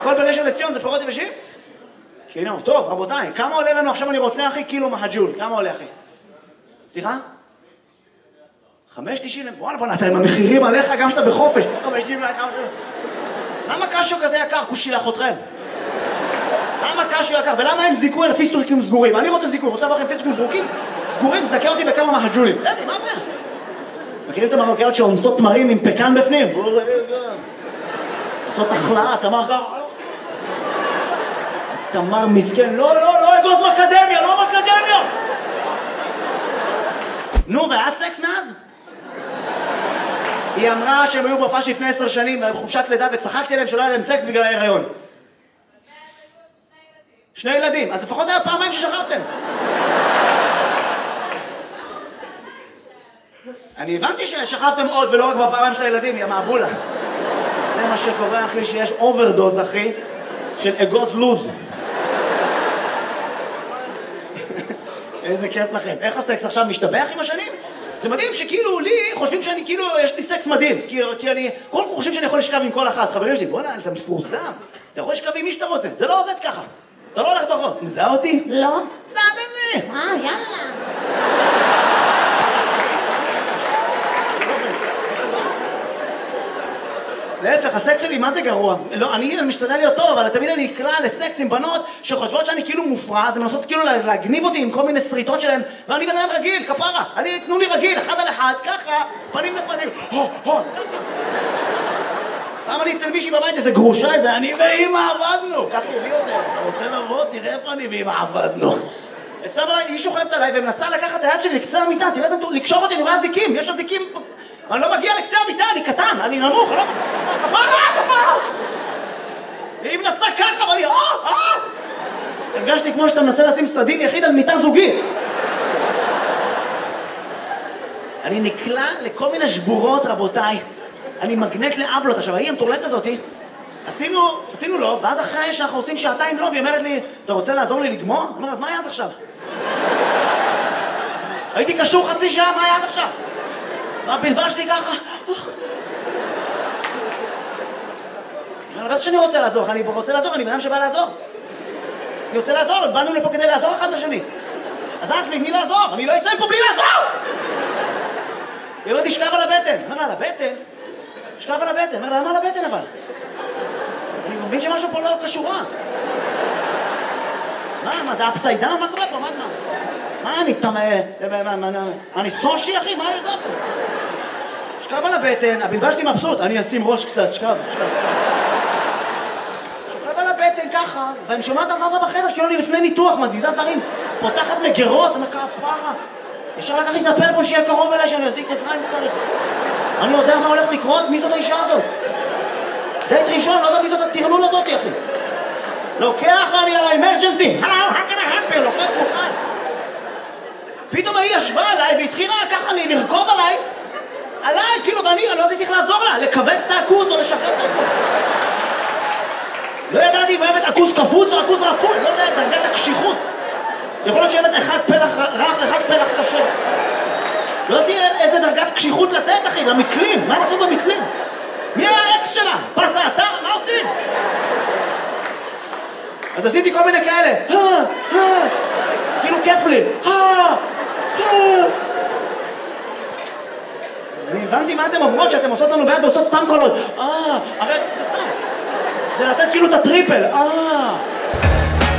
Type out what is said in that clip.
הכל בראשון לציון זה פירות יבשים? כן, טוב, רבותיי, כמה עולה לנו עכשיו אני רוצה, אחי, קילו מהג'ול? כמה עולה, אחי? סליחה? 5.90? וואלה, בוא נתן עם המחירים עליך גם שאתה בחופש. 5.90 יקר. למה קשו כזה יקר? כושילח אתכם. למה קשו יקר? ולמה אין זיכוי על פיסטוקים סגורים? אני רוצה זיכוי, רוצה לכם פיסטוקים סגורים? זכה אותי בכמה מהג'ולים. תדעי, מה הבעיה? מכירים את המרוקאיות שאונסות תמרים עם פקן בפנים? עושות החלאה, תמר ככה. תמר מסכן, לא אגוז מקדמיה, לא מקדמיה! נו, והיה סקס מאז? היא אמרה שהם היו בהופעה לפני 10 שנים, בחופשת לידה, וצחקתי עליהם שלא היה להם סקס בגלל ההיריון. 2 ילדים, אז לפחות היה פעמיים ששכבתם. אני הבנתי ששכבתם עוד ולא רק בפעמיים של הילדים, יא מעבולה. זה מה שקורה, אחי, שיש אוברדוז, אחי, של אגוז לוז. איזה כיף לכם. איך הסקס עכשיו משתבח עם השנים? זה מדהים שכאילו לי חושבים שאני כאילו, יש לי סקס מדהים. כי אני, כל כך חושבים שאני יכול לשכב עם כל אחת. חברים שלי, בוא'נה, אתה מפורסם. אתה יכול לשכב עם מי שאתה רוצה. זה לא עובד ככה. אתה לא הולך ברחוב. מזהה אותי? לא. סעדן לי. יאללה. להפך, הסקס שלי, מה זה גרוע? לא, אני משתדל להיות טוב, אבל תמיד אני נקלע לסקס עם בנות שחושבות שאני כאילו מופרע, אז הן מנסות כאילו להגניב אותי עם כל מיני סריטות שלהן, ואני בן אדם רגיל, כפרה. תנו לי רגיל, 1 על 1, ככה, פנים לפנים, פעם אני אצל מישהי בבית, איזה גרושה, איזה אני ואמא עבדנו. ככה הביא אותה, אתה רוצה לבוא, תראה איפה אני ואמא עבדנו. אצלה בבית, היא שוכבת עליי ומנסה לקחת את היד שלי לקצה המיטה, תראה איזה לקשור אותי, אני רואה זיקים, יש הזיקים. אני לא מגיע לקצה המיטה, אני קטן, אני נמוך, אני לא... כפרה! והיא מנסה ככה, ואני... הרגשתי כמו שאתה מנסה לשים סדין יחיד על מיטה זוגית. אני נקלע לכל מיני שבורות, רבותיי. אני מגנט לאבלות. עכשיו, ההיא המטורללת הזאתי, עשינו לוב, ואז אחרי שאנחנו עושים 2 שעתיים לוב, היא אומרת לי, אתה רוצה לעזור לי לגמור? אני אומר, אז מה היה עד עכשיו? הייתי קשור 0.5 שעה, מה היה עד עכשיו? בלבש לי ככה. אני לא שאני רוצה לעזור, אני רוצה לעזור, אני בן אדם שבא לעזור. אני רוצה לעזור, באנו לפה כדי לעזור אחד לשני. אז אח לי, תני לעזור, אני לא אצא מפה בלי לעזור! היא אומרת לי, שכב על הבטן. אומר לה, על הבטן? שכב על הבטן. אומר לה, למה על הבטן אבל? אני מבין שמשהו פה לא קשורה. מה, זה אפסיידאון? מה קורה פה? מה, אני סושי, אחי? מה יותר פה? שכב על הבטן, הבלבשתי מבסוט, אני אשים ראש קצת, שכב. שוכב על הבטן ככה, ואני שומע את הזזה בחדר, כאילו אני לפני ניתוח, מזיזה דברים, פותחת מגרות, אני אומר, כפרה. אפשר לקחת את הפלאפון שיהיה קרוב אליי, שאני אזיק עזרה אם צריך. אני יודע מה הולך לקרות, מי זאת האישה הזאת? דייט ראשון, לא יודע מי זאת הטרלול הזאת, אחי. לוקח ואני על האמרג'נסי, הלו, how can I help you? לוחץ מוכן. פתאום היא ישבה עליי והתחילה ככה לרכוב עליי, כאילו, ואני לא יודעת איך לעזור לה, לכווץ את העכוז או לשחרר את העכוז. לא ידעתי אם אוהבת עכוז קפוץ או עכוז רפוי, לא יודע, דרגת הקשיחות. יכול להיות שאוהבת אחד פלח רך, אחד פלח קשה. לא יודעתי איזה דרגת קשיחות לתת, אחי, למקלים, מה לעשות במקלים? מי היה האקס שלה? פס האתר? מה עושים? אז עשיתי כל מיני כאלה, כאילו כיף לי, אני הבנתי מה אתם עוברות שאתם עושות לנו ביד ועושות סתם קולות, הרי זה סתם, זה לתת כאילו את הטריפל,